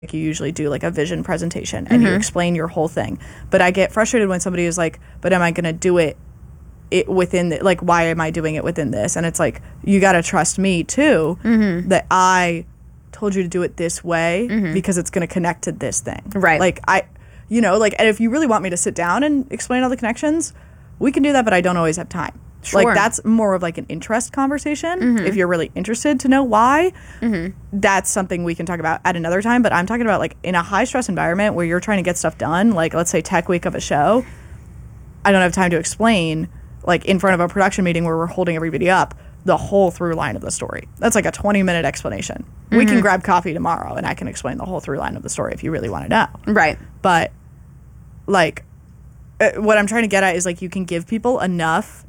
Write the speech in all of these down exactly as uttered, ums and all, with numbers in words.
you usually do like a vision presentation and mm-hmm. you explain your whole thing. But I get frustrated when somebody is like, but am I going to do it it within the, like, why am I doing it within this? And it's like, you got to trust me too, mm-hmm. that I told you to do it this way mm-hmm. because it's going to connect to this thing. Right. Like I, you know, like, and if you really want me to sit down and explain all the connections, we can do that, but I don't always have time. Sure. Like, that's more of like an interest conversation. Mm-hmm. If you're really interested to know why, mm-hmm. that's something we can talk about at another time. But I'm talking about like in a high stress environment where you're trying to get stuff done, like let's say tech week of a show, I don't have time to explain like in front of a production meeting where we're holding everybody up the whole through line of the story. That's like a twenty minute explanation. Mm-hmm. We can grab coffee tomorrow and I can explain the whole through line of the story if you really want to know. Right. But like uh, what I'm trying to get at is like you can give people enough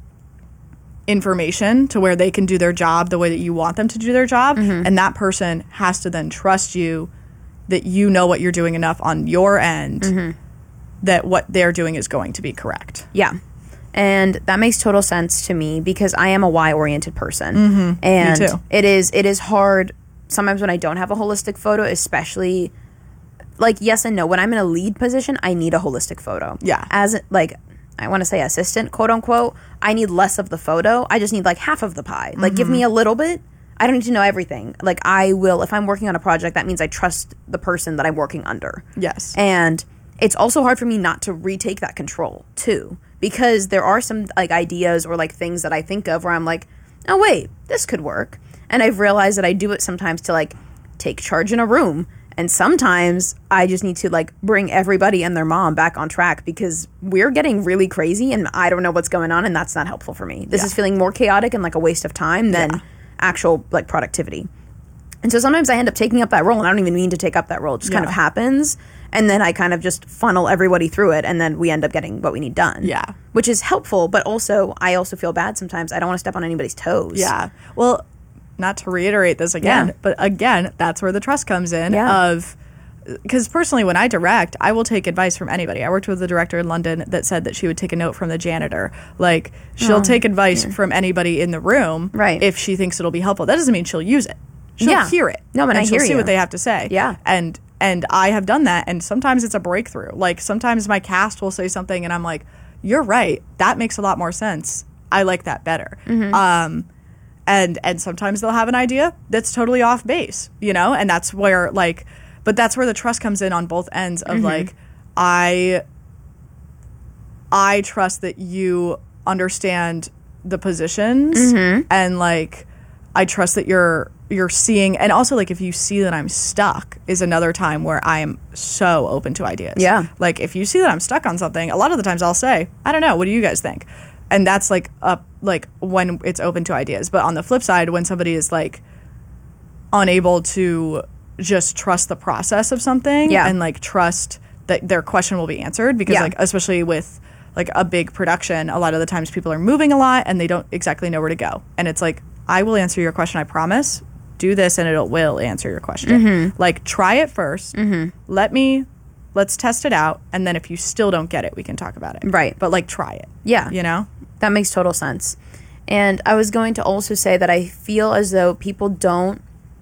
information to where they can do their job the way that you want them to do their job, mm-hmm. and that person has to then trust you that you know what you're doing enough on your end mm-hmm. that what they're doing is going to be correct. Yeah. And that makes total sense to me because I am a why-oriented person. Mm-hmm. And me too. it is it is hard sometimes when I don't have a holistic photo, especially like yes and no. When I'm in a lead position, I need a holistic photo. Yeah. As like I want to say assistant, quote unquote, I need less of the photo. I just need like half of the pie. Like mm-hmm. give me a little bit. I don't need to know everything. Like I will, if I'm working on a project, that means I trust the person that I'm working under. Yes. And it's also hard for me not to retake that control too. Because there are some like ideas or like things that I think of where I'm like, oh wait, this could work. And I've realized that I do it sometimes to like take charge in a room. And sometimes I just need to like bring everybody and their mom back on track because we're getting really crazy and I don't know what's going on and that's not helpful for me. This yeah. is feeling more chaotic and like a waste of time than yeah. actual like productivity. And so sometimes I end up taking up that role and I don't even mean to take up that role. It just yeah. kind of happens. And then I kind of just funnel everybody through it and then we end up getting what we need done. Yeah. Which is helpful, but also I also feel bad sometimes. I don't want to step on anybody's toes. Yeah. Well, not to reiterate this again, yeah. but again, that's where the trust comes in yeah. of, because personally when I direct, I will take advice from anybody. I worked with a director in London that said that she would take a note from the janitor. Like she'll oh, take advice yeah. from anybody in the room right. if she thinks it'll be helpful. That doesn't mean she'll use it. She'll yeah. hear it. No, but and I she'll hear see you. what they have to say. Yeah. And and I have done that, and sometimes it's a breakthrough. Like sometimes my cast will say something and I'm like, you're right. That makes a lot more sense. I like that better. Mm-hmm. Um and and sometimes they'll have an idea that's totally off base, you know? And that's where like but that's where the trust comes in on both ends of mm-hmm. like I I trust that you understand the positions mm-hmm. and like I trust that you're you're seeing, and also like if you see that I'm stuck is another time where I am so open to ideas. Yeah. Like if you see that I'm stuck on something, a lot of the times I'll say, I don't know, what do you guys think? And that's like up like when it's open to ideas. But on the flip side, when somebody is like unable to just trust the process of something yeah. and like trust that their question will be answered, because yeah. like especially with like a big production, a lot of the times people are moving a lot and they don't exactly know where to go. And it's like, I will answer your question, I promise. Do this and it will answer your question. Mm-hmm. Like try it first. Mm-hmm. Let me, let's test it out. And then if you still don't get it, we can talk about it. Right. But like try it. Yeah. You know? That makes total sense. And I was going to also say that I feel as though people don't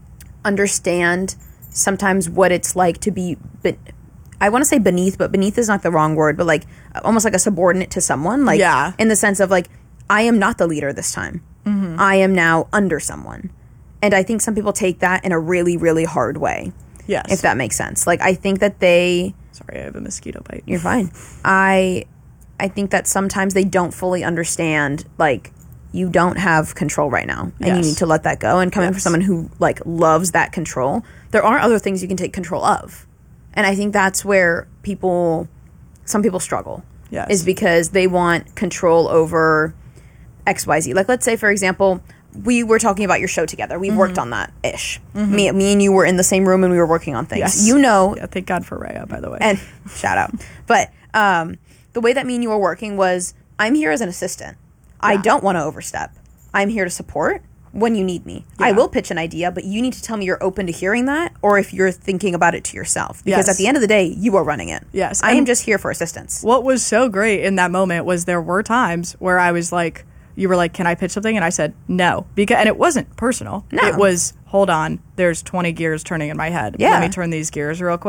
understand sometimes what it's like to be, be I want to say beneath, but beneath is not the wrong word, but like almost like a subordinate to someone. Like yeah. in the sense of like, I am not the leader this time. Mm-hmm. I am now under someone. And I think some people take that in a really, really hard way. Yes. If that makes sense. Like, I think that they... Sorry, I have a mosquito bite. You're fine. I I think that sometimes they don't fully understand, like, you don't have control right now. And yes. you need to let that go. And coming yes. from someone who, like, loves that control, there are other things you can take control of. And I think that's where people... Some people struggle. Yes. Is because they want control over X Y Z. Like, let's say, for example... We were talking about your show together. We mm-hmm. worked on that ish. Mm-hmm. Me, me and you were in the same room and we were working on things. Yes. You know, yeah, thank God for Raya, by the way. And shout out. But um, the way that me and you were working was, I'm here as an assistant. Yeah. I don't want to overstep. I'm here to support when you need me. Yeah. I will pitch an idea, but you need to tell me you're open to hearing that, or if you're thinking about it to yourself. Because yes. at the end of the day, you are running it. Yes, I am just here for assistance. What was so great in that moment was there were times where I was like. You were like, can I pitch something? And I said, no. Because, and it wasn't personal. No. It was, hold on, there's twenty gears turning in my head. Yeah. Let me turn these gears real quick.